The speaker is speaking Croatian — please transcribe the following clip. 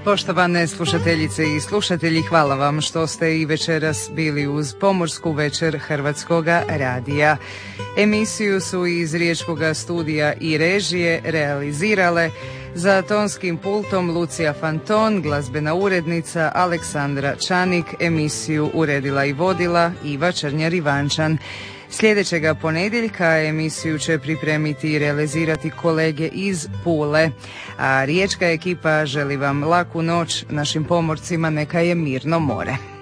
Poštovane slušateljice i slušatelji, hvala vam što ste i večeras bili uz Pomorsku večer Hrvatskoga radija. Emisiju su iz Riječkoga studija i režije realizirale za tonskim pultom Lucija Fanton, glazbena urednica Aleksandra Čanik, emisiju uredila i vodila Iva Črnjar-Ivančan. Sljedećega ponedjeljka emisiju će pripremiti i realizirati kolege iz Pule, a riječka ekipa želi vam laku noć, našim pomorcima neka je mirno more.